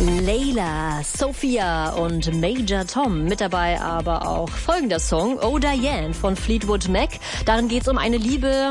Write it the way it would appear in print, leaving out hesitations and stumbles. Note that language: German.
Layla, Sophia und Major Tom. Mit dabei aber auch folgender Song, Oh Diane von Fleetwood Mac. Darin geht's um eine Liebe,